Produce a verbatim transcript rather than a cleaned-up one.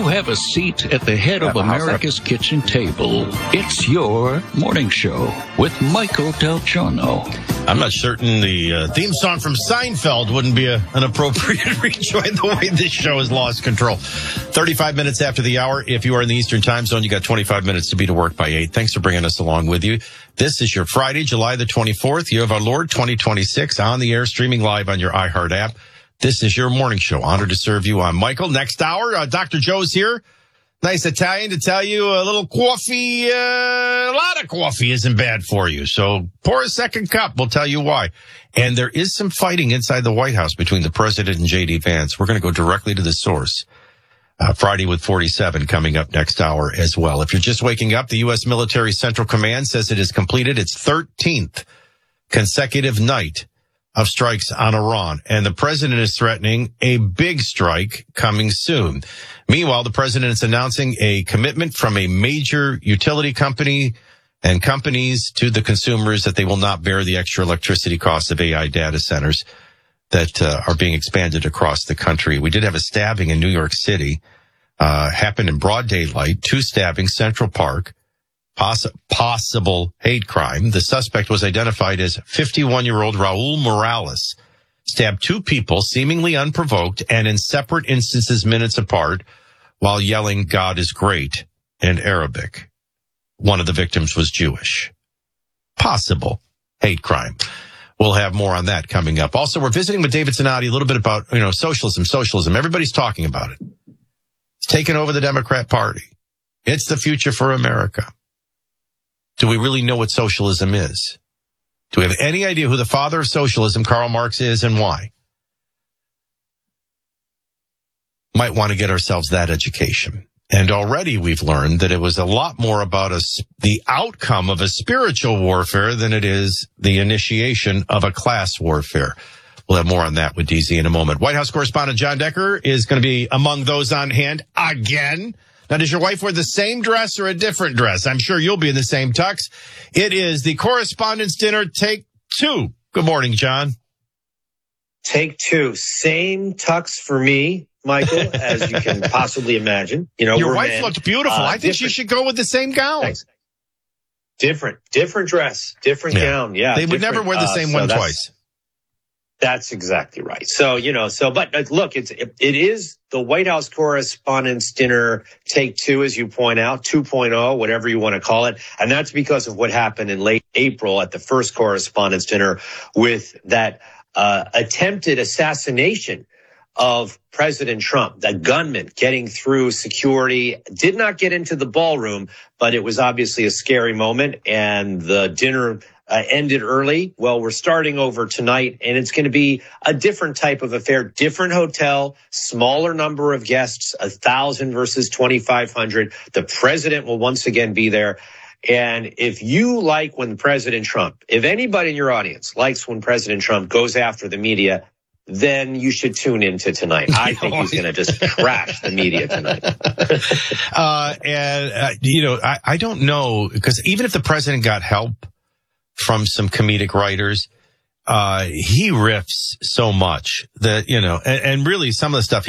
have a seat at the head of America's kitchen table. It's your morning show with Michael Del Giorno. I'm not certain the uh, theme song from Seinfeld wouldn't be a, an appropriate rejoin the way this show has lost control. thirty-five minutes after the hour. If you are in the Eastern time zone, you got twenty-five minutes to be to work by eight. Thanks for bringing us along with you. This is your Friday, July the twenty-fourth, year of our Lord, twenty twenty-six, on the air, streaming live on your iHeart app. This is your morning show. Honored to serve you. I'm Michael. Next hour, uh, Doctor Joe's here. Nice Italian to tell you a little coffee, uh, a lot of coffee isn't bad for you. So pour a second cup. We'll tell you why. And there is some fighting inside the White House between the president and J D Vance. We're going to go directly to the source. Uh, Friday with forty-seven coming up next hour as well. If you're just waking up, the U S Military Central Command says it has completed its thirteenth consecutive night of strikes on Iran, and the president is threatening a big strike coming soon. Meanwhile, the president is announcing a commitment from a major utility company and companies to the consumers that they will not bear the extra electricity costs of A I data centers that uh, are being expanded across the country. We did have a stabbing in New York City, uh, happened in broad daylight, two stabbings, Central Park. Poss- possible hate crime. The suspect was identified as fifty-one-year-old Raul Morales, stabbed two people seemingly unprovoked and in separate instances minutes apart while yelling, "God is great," in Arabic. One of the victims was Jewish. Possible hate crime. We'll have more on that coming up. Also, we're visiting with David Zanotti a little bit about, you know, socialism, socialism. Everybody's talking about it. It's taken over the Democrat Party. It's the future for America. Do we really know what socialism is? Do we have any idea who the father of socialism, Karl Marx, is and why? Might want to get ourselves that education. And already we've learned that it was a lot more about a, the outcome of a spiritual warfare than it is the initiation of a class warfare. We'll have more on that with D Z in a moment. White House correspondent John Decker is going to be among those on hand again. Now, does your wife wear the same dress or a different dress? I'm sure you'll be in the same tux. It is the Correspondents' Dinner Take Two. Good morning, John. Take two. Same tux for me, Michael, as you can possibly imagine. You know, your we're wife men. looked beautiful. Uh, I think she should go with the same gown. Thanks. Different, different dress, different yeah. gown. Yeah, they would never wear the same uh, so one twice. That's exactly right. So, you know, so, but uh, look, it's, it, it is the White House Correspondents' Dinner Take Two, as you point out, two point oh, whatever you want to call it. And that's because of what happened in late April at the first Correspondents' Dinner with that uh, attempted assassination of President Trump. The gunman getting through security did not get into the ballroom, but it was obviously a scary moment, and the dinner Uh, ended early. Well, we're starting over tonight, and it's going to be a different type of affair, different hotel, smaller number of guests, a thousand versus twenty-five hundred. The president will once again be there. And if you like when President Trump, if anybody in your audience likes when President Trump goes after the media, then you should tune into tonight. I think he's going to just trash the media tonight. uh, and, uh, you know, I, I don't know, because even if the president got help from some comedic writers, uh, he riffs so much that, you know, and, and really some of the stuff he